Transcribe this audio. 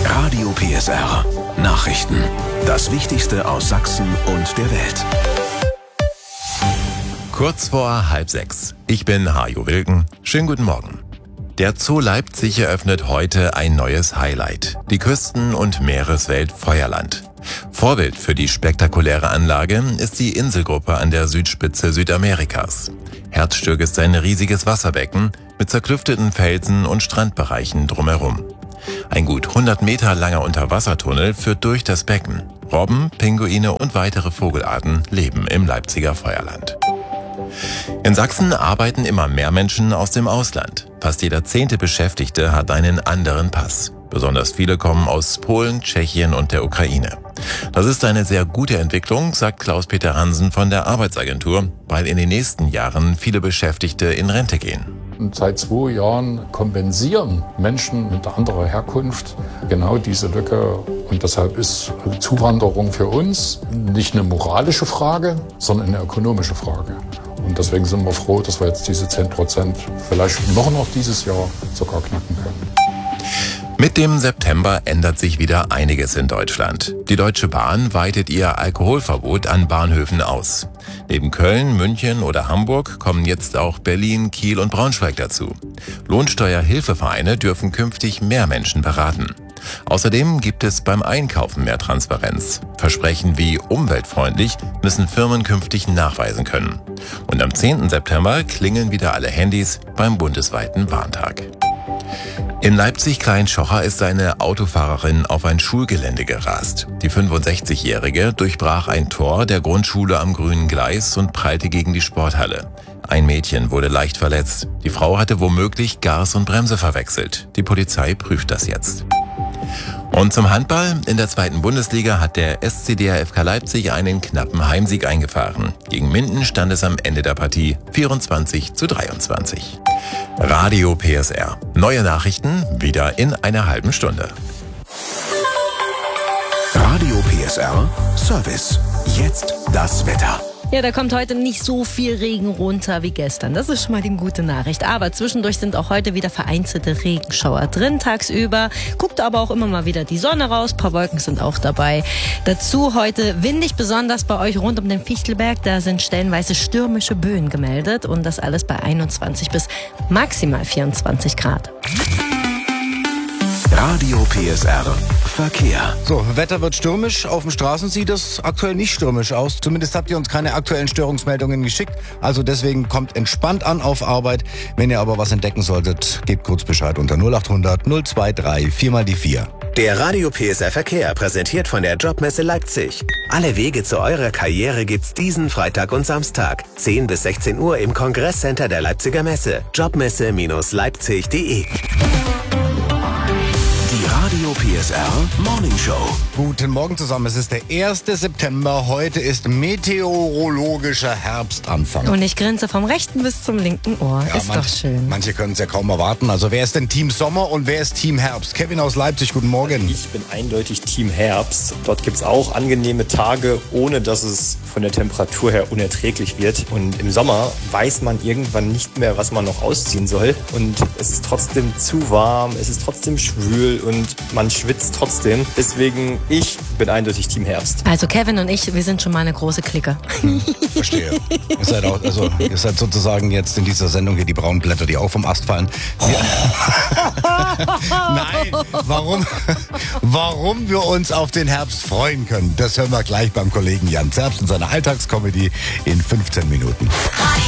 Radio PSR. Nachrichten. Das Wichtigste aus Sachsen und der Welt. Kurz vor 5:30. Ich bin Hajo Wilken. Schönen guten Morgen. Der Zoo Leipzig eröffnet heute ein neues Highlight. Die Küsten- und Meereswelt Feuerland. Vorbild für die spektakuläre Anlage ist die Inselgruppe an der Südspitze Südamerikas. Herzstück ist ein riesiges Wasserbecken mit zerklüfteten Felsen und Strandbereichen drumherum. Ein gut 100 Meter langer Unterwassertunnel führt durch das Becken. Robben, Pinguine und weitere Vogelarten leben im Leipziger Feuerland. In Sachsen arbeiten immer mehr Menschen aus dem Ausland. Fast jeder 10. Beschäftigte hat einen anderen Pass. Besonders viele kommen aus Polen, Tschechien und der Ukraine. Das ist eine sehr gute Entwicklung, sagt Klaus-Peter Hansen von der Arbeitsagentur, weil in den nächsten Jahren viele Beschäftigte in Rente gehen. Und seit 2 Jahren kompensieren Menschen mit anderer Herkunft genau diese Lücke. Und deshalb ist Zuwanderung für uns nicht eine moralische Frage, sondern eine ökonomische Frage. Und deswegen sind wir froh, dass wir jetzt diese 10% vielleicht noch dieses Jahr sogar knacken können. Mit dem September ändert sich wieder einiges in Deutschland. Die Deutsche Bahn weitet ihr Alkoholverbot an Bahnhöfen aus. Neben Köln, München oder Hamburg kommen jetzt auch Berlin, Kiel und Braunschweig dazu. Lohnsteuerhilfevereine dürfen künftig mehr Menschen beraten. Außerdem gibt es beim Einkaufen mehr Transparenz. Versprechen wie umweltfreundlich müssen Firmen künftig nachweisen können. Und am 10. September klingeln wieder alle Handys beim bundesweiten Warntag. In Leipzig-Klein-Schocher ist eine Autofahrerin auf ein Schulgelände gerast. Die 65-Jährige durchbrach ein Tor der Grundschule am grünen Gleis und prallte gegen die Sporthalle. Ein Mädchen wurde leicht verletzt. Die Frau hatte womöglich Gas und Bremse verwechselt. Die Polizei prüft das jetzt. Und zum Handball. In der 2. Bundesliga hat der SCDA FK Leipzig einen knappen Heimsieg eingefahren. Gegen Minden stand es am Ende der Partie 24:23. Radio PSR. Neue Nachrichten wieder in einer halben Stunde. Radio PSR Service. Jetzt das Wetter. Ja, da kommt heute nicht so viel Regen runter wie gestern. Das ist schon mal die gute Nachricht. Aber zwischendurch sind auch heute wieder vereinzelte Regenschauer drin tagsüber. Guckt aber auch immer mal wieder die Sonne raus. Ein paar Wolken sind auch dabei. Dazu heute windig, besonders bei euch rund um den Fichtelberg. Da sind stellenweise stürmische Böen gemeldet. Und das alles bei 21 bis maximal 24 Grad. Radio PSR Verkehr. So, Wetter wird stürmisch. Auf den Straßen sieht es aktuell nicht stürmisch aus. Zumindest habt ihr uns keine aktuellen Störungsmeldungen geschickt. Also deswegen kommt entspannt an auf Arbeit. Wenn ihr aber was entdecken solltet, gebt kurz Bescheid unter 0800 023 4x4. Der Radio PSR Verkehr präsentiert von der Jobmesse Leipzig. Alle Wege zu eurer Karriere gibt's diesen Freitag und Samstag. 10 bis 16 Uhr im Kongresscenter der Leipziger Messe. Jobmesse-leipzig.de. Radio PSR Morning Show. Guten Morgen zusammen. Es ist der 1. September. Heute ist meteorologischer Herbstanfang. Und ich grinse vom rechten bis zum linken Ohr. Ja, ist doch schön. Manche können es ja kaum erwarten. Also wer ist denn Team Sommer und wer ist Team Herbst? Kevin aus Leipzig, guten Morgen. Ich bin eindeutig Team Herbst. Dort gibt es auch angenehme Tage, ohne dass es von der Temperatur her unerträglich wird. Und im Sommer weiß man irgendwann nicht mehr, was man noch ausziehen soll. Und es ist trotzdem zu warm, es ist trotzdem schwül und man schwitzt trotzdem. Deswegen, ich bin eindeutig Team Herbst. Also Kevin und ich, wir sind schon mal eine große Clique. Verstehe. Ihr seid sozusagen jetzt in dieser Sendung hier die braunen Blätter, die auch vom Ast fallen. Nein, warum wir uns auf den Herbst freuen können, das hören wir gleich beim Kollegen Jan Zerbst in seiner Alltagscomedy in 15 Minuten.